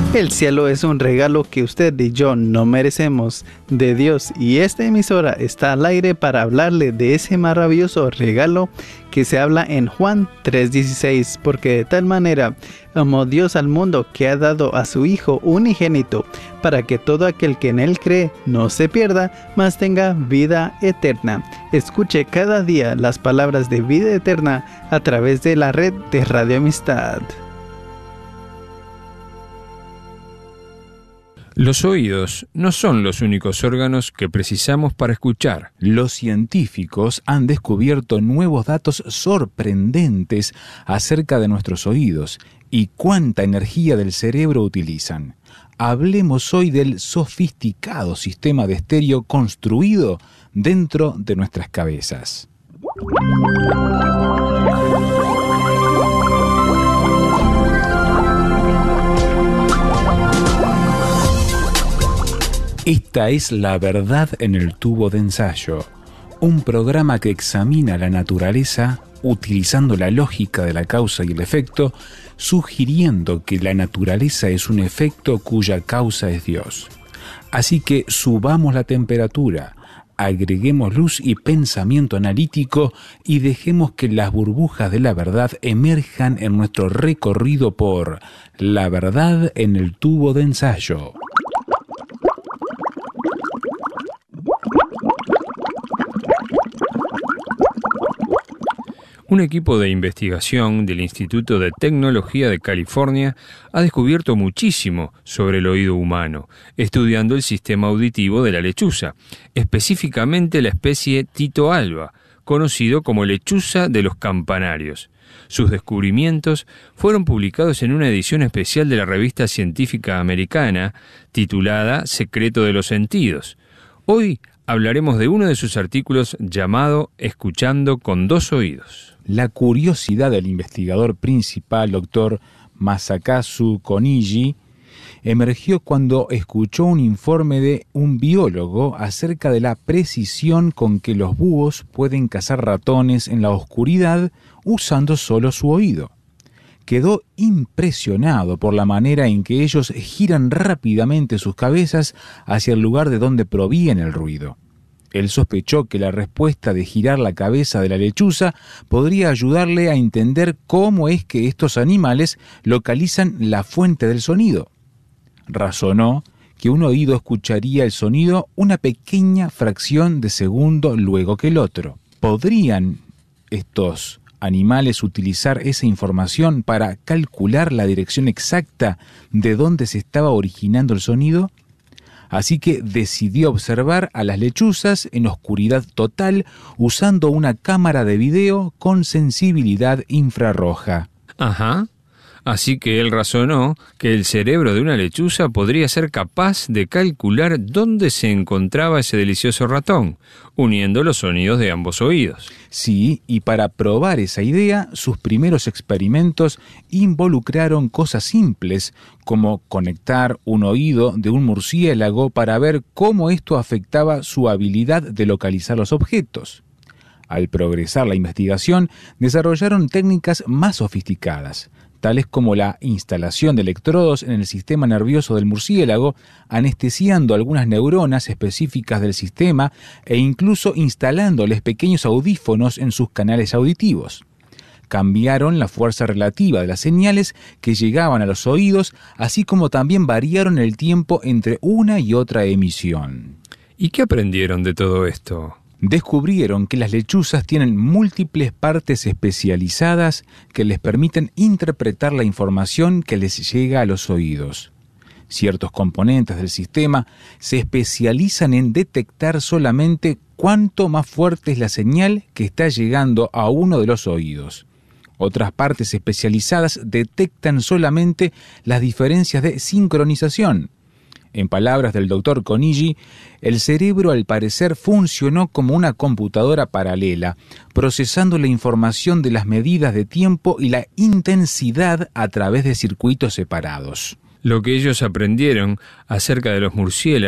El cielo es un regalo que usted y yo no merecemos de Dios, y esta emisora está al aire para hablarle de ese maravilloso regalo que se habla en Juan 3:16, porque de tal manera amó Dios al mundo que ha dado a su Hijo unigénito, para que todo aquel que en él cree no se pierda, mas tenga vida eterna. Escuche cada día las palabras de vida eterna a través de la red de Radio Amistad. Los oídos no son los únicos órganos que precisamos para escuchar. Los científicos han descubierto nuevos datos sorprendentes acerca de nuestros oídos y cuánta energía del cerebro utilizan. Hablemos hoy del sofisticado sistema de estéreo construido dentro de nuestras cabezas. Esta es La Verdad en el Tubo de Ensayo, un programa que examina la naturaleza utilizando la lógica de la causa y el efecto, sugiriendo que la naturaleza es un efecto cuya causa es Dios. Así que subamos la temperatura, agreguemos luz y pensamiento analítico y dejemos que las burbujas de la verdad emerjan en nuestro recorrido por La Verdad en el Tubo de Ensayo. Un equipo de investigación del Instituto de Tecnología de California ha descubierto muchísimo sobre el oído humano, estudiando el sistema auditivo de la lechuza, específicamente la especie Tito alba, conocido como lechuza de los campanarios. Sus descubrimientos fueron publicados en una edición especial de la revista científica americana titulada Secreto de los Sentidos. Hoy hablaremos de uno de sus artículos llamado Escuchando con dos oídos. La curiosidad del investigador principal, Dr. Masakazu Konishi, emergió cuando escuchó un informe de un biólogo acerca de la precisión con que los búhos pueden cazar ratones en la oscuridad usando solo su oído. Quedó impresionado por la manera en que ellos giran rápidamente sus cabezas hacia el lugar de donde proviene el ruido. Él sospechó que la respuesta de girar la cabeza de la lechuza podría ayudarle a entender cómo es que estos animales localizan la fuente del sonido. Razonó que un oído escucharía el sonido una pequeña fracción de segundo luego que el otro. ¿Podrían estos animales utilizar esa información para calcular la dirección exacta de dónde se estaba originando el sonido? Así que decidió observar a las lechuzas en oscuridad total usando una cámara de video con sensibilidad infrarroja. Ajá. Así que él razonó que el cerebro de una lechuza podría ser capaz de calcular dónde se encontraba ese delicioso ratón, uniendo los sonidos de ambos oídos. Sí, y para probar esa idea, sus primeros experimentos involucraron cosas simples, como conectar un oído de un murciélago para ver cómo esto afectaba su habilidad de localizar los objetos. Al progresar la investigación, desarrollaron técnicas más sofisticadas, tales como la instalación de electrodos en el sistema nervioso del murciélago, anestesiando algunas neuronas específicas del sistema e incluso instalándoles pequeños audífonos en sus canales auditivos. Cambiaron la fuerza relativa de las señales que llegaban a los oídos, así como también variaron el tiempo entre una y otra emisión. ¿Y qué aprendieron de todo esto? Descubrieron que las lechuzas tienen múltiples partes especializadas que les permiten interpretar la información que les llega a los oídos. Ciertos componentes del sistema se especializan en detectar solamente cuánto más fuerte es la señal que está llegando a uno de los oídos. Otras partes especializadas detectan solamente las diferencias de sincronización. En palabras del Dr. Konishi, el cerebro al parecer funcionó como una computadora paralela, procesando la información de las medidas de tiempo y la intensidad a través de circuitos separados. Lo que ellos aprendieron acerca de los murciélagos